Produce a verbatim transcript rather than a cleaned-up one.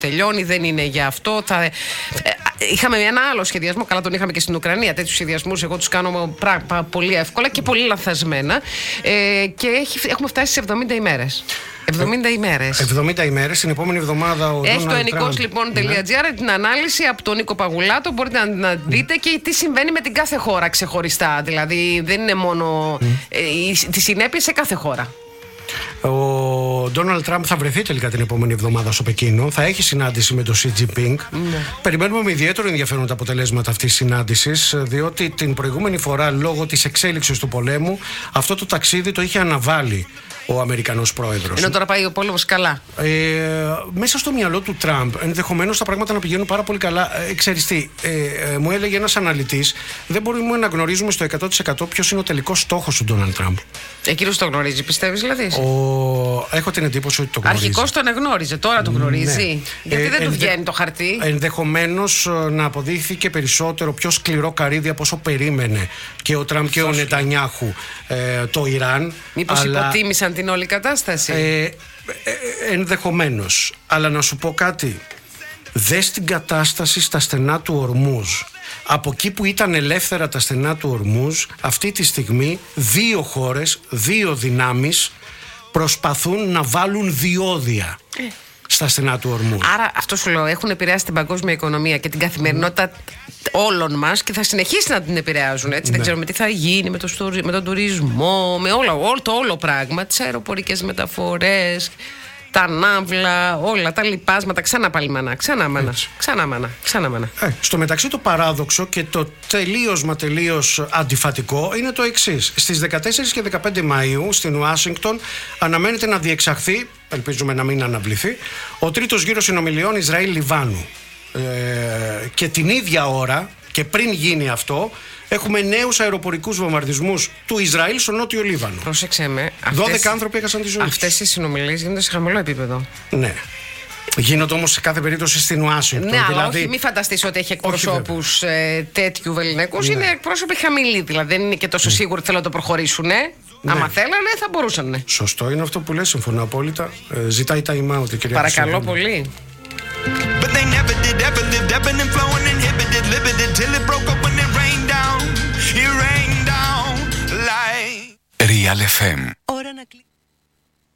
τελειώνει, δεν είναι για αυτό. Θα... Ε, είχαμε ένα άλλο σχεδιασμό, καλά τον είχαμε και στην Ουκρανία. Τέτοιους σχεδιασμούς εγώ τους κάνω πράγμα, πολύ εύκολα και πολύ λανθασμένα. Ε, και έχει, έχουμε φτάσει σε εβδομήντα ημέρες. εβδομήντα ημέρες. εβδομήντα ημέρες, την επόμενη εβδομάδα ο Έχει Donald το ενικός Trump. λοιπόν .gr, ναι. την ανάλυση από τον Νίκο Παγουλάτο. Μπορείτε να, να δείτε mm. και τι συμβαίνει με την κάθε χώρα ξεχωριστά. Δηλαδή δεν είναι μόνο mm. ε, τη συνέπειες σε κάθε χώρα. Ο Ντόναλντ Τραμπ θα βρεθεί τελικά την επόμενη εβδομάδα στο Πεκίνο. Θα έχει συνάντηση με τον Σι Τζινπίνγκ. Ναι. Περιμένουμε με ιδιαίτερο ενδιαφέρον τα αποτελέσματα αυτής της συνάντησης, διότι την προηγούμενη φορά, λόγω της εξέλιξης του πολέμου, αυτό το ταξίδι το είχε αναβάλει ο Αμερικανός πρόεδρος. Ενώ τώρα πάει ο πόλεμος καλά. Ε, μέσα στο μυαλό του Τραμπ, ενδεχομένως τα πράγματα να πηγαίνουν πάρα πολύ καλά. Ε, ξέρεις τι, ε, ε, μου έλεγε ένας αναλυτής, δεν μπορούμε να γνωρίζουμε στο εκατό τοις εκατό ποιος είναι ο τελικός στόχος του Ντόναλντ Τραμπ. Εκείνος το γνωρίζει, πιστεύεις δηλαδή? Ο... Έχω την εντύπωση ότι το γνωρίζει. Αρχικώς τον εγνώριζε, τώρα το γνωρίζει. Ναι. Γιατί ε, δεν ενδε... του βγαίνει το χαρτί. Ενδεχομένως να αποδείχθηκε περισσότερο πιο σκληρό καρύδι από όσο περίμενε και ο Τραμπ και ο Νετανιάχου ε, το Ιράν. Μήπως αλλά... υποτίμησαν την όλη κατάσταση. Ε, ε, ενδεχομένως. Αλλά να σου πω κάτι. Δες την κατάσταση στα στενά του Ορμούζ. Από εκεί που ήταν ελεύθερα τα στενά του Ορμούζ, αυτή τη στιγμή δύο χώρες, δύο δυνάμεις προσπαθούν να βάλουν διόδια ε. στα στενά του Ορμούζ. Άρα αυτό σου λέω, έχουν επηρεάσει την παγκόσμια οικονομία και την καθημερινότητα όλων μας και θα συνεχίσει να την επηρεάζουν, έτσι. Ναι. Δεν ξέρουμε τι θα γίνει με, το, με τον τουρισμό, με όλο, όλο το όλο πράγμα, τις αεροπορικές μεταφορές, τα ναύλα, όλα τα λοιπάσματα. Ξανά πάλι μάνα, ξανά μάνα, ξανά μάνα, ξανά μάνα. Ε, στο μεταξύ το παράδοξο και το τελείως μα τελείως αντιφατικό είναι το εξής. Στις δεκατέσσερις και δεκαπέντε Μαΐου στην Ουάσιγκτον αναμένεται να διεξαχθεί, ελπίζουμε να μην αναβληθεί, ο τρίτος γύρος συνομιλιών Ισραήλ-Λιβάνου. Ε, και την ίδια ώρα και πριν γίνει αυτό, έχουμε νέους αεροπορικούς βομβαρδισμούς του Ισραήλ στο νότιο Λίβανο. Πρόσεξε με. δώδεκα αυτές, άνθρωποι έχασαν τη ζωή τους. Αυτές οι συνομιλίες γίνονται σε χαμηλό επίπεδο. Ναι. Γίνονται όμως σε κάθε περίπτωση στην Ουάσιγκτον. Ναι, δηλαδή... αλλά όχι, μην φανταστείς ότι έχει εκπροσώπους ε, τέτοιου βεληνικούς. Ναι. Είναι εκπρόσωποι χαμηλοί, δηλαδή δεν είναι και τόσο σίγουροι ότι θέλουν να το προχωρήσουν. Ναι. Άμα θέλανε, θα μπορούσαν. Ναι. Σωστό είναι αυτό που λες, συμφωνώ απόλυτα. Ε, ζητάει time out η κυρία. Παρακαλώ πολύ. But they never did, ever lived, ebbing and flowing, inhibited, limited, till it broke up when it rained down. It rained down like Real εφ εμ.